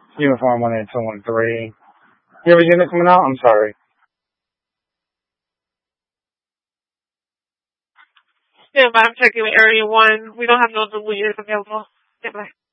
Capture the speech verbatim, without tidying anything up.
Uniform one eight two one three. You have a unit coming out? I'm sorry. Yeah, but I'm checking with area one. We don't have no deleted available. Goodbye.